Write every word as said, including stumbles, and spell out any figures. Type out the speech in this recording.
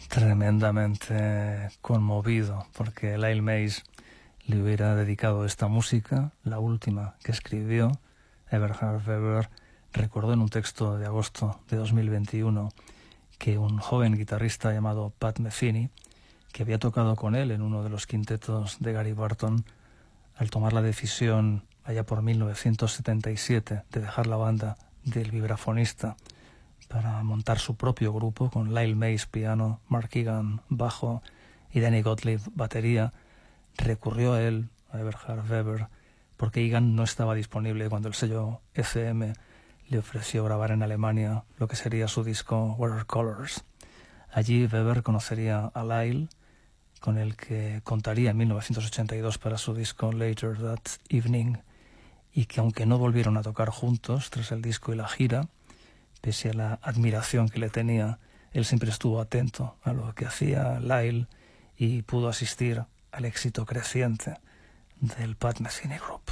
tremendamente conmovido porque Lyle Mays le hubiera dedicado esta música, la última que escribió. Eberhard Weber recordó en un texto de agosto de dos mil veintiuno que un joven guitarrista llamado Pat Metheny, que había tocado con él en uno de los quintetos de Gary Burton, al tomar la decisión allá por mil novecientos setenta y siete de dejar la banda del vibrafonista para montar su propio grupo con Lyle Mays piano, Mark Egan bajo y Danny Gottlieb batería, recurrió a él, a Eberhard Weber, porque Egan no estaba disponible cuando el sello F M le ofreció grabar en Alemania lo que sería su disco Watercolors. Allí Weber conocería a Lyle, con el que contaría en mil novecientos ochenta y dos para su disco Later That Evening, y que aunque no volvieron a tocar juntos tras el disco y la gira, pese a la admiración que le tenía, él siempre estuvo atento a lo que hacía Lyle y pudo asistir al éxito creciente del Pat Metheny Group.